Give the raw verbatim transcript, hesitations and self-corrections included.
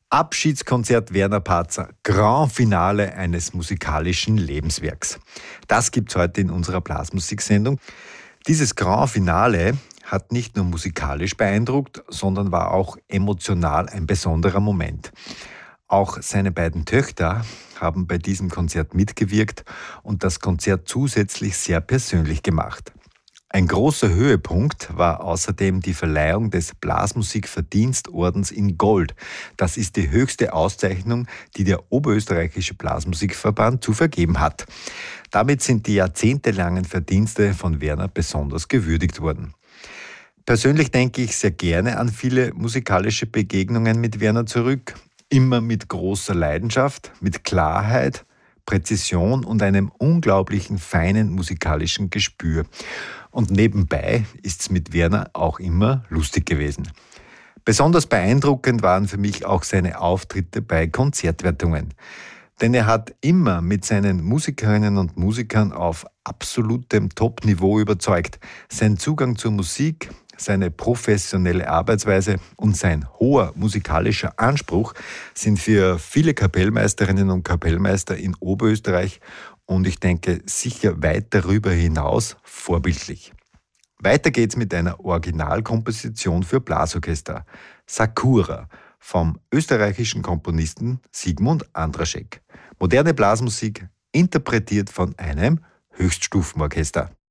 Abschiedskonzert Werner Patzer, Grand Finale eines musikalischen Lebenswerks. Das gibt's heute in unserer Blasmusiksendung. Dieses Grand Finale hat nicht nur musikalisch beeindruckt, sondern war auch emotional ein besonderer Moment. Auch seine beiden Töchter haben bei diesem Konzert mitgewirkt und das Konzert zusätzlich sehr persönlich gemacht. Ein großer Höhepunkt war außerdem die Verleihung des Blasmusikverdienstordens in Gold. Das ist die höchste Auszeichnung, die der Oberösterreichische Blasmusikverband zu vergeben hat. Damit sind die jahrzehntelangen Verdienste von Werner besonders gewürdigt worden. Persönlich denke ich sehr gerne an viele musikalische Begegnungen mit Werner zurück. Immer mit großer Leidenschaft, mit Klarheit, Präzision und einem unglaublichen feinen musikalischen Gespür. Und nebenbei ist's mit Werner auch immer lustig gewesen. Besonders beeindruckend waren für mich auch seine Auftritte bei Konzertwertungen. Denn er hat immer mit seinen Musikerinnen und Musikern auf absolutem Top-Niveau überzeugt. Sein Zugang zur Musik, seine professionelle Arbeitsweise und sein hoher musikalischer Anspruch sind für viele Kapellmeisterinnen und Kapellmeister in Oberösterreich und ich denke sicher weit darüber hinaus vorbildlich. Weiter geht's mit einer Originalkomposition für Blasorchester, Sakura, vom österreichischen Komponisten Sigmund Andraschek. Moderne Blasmusik, interpretiert von einem Höchststufenorchester.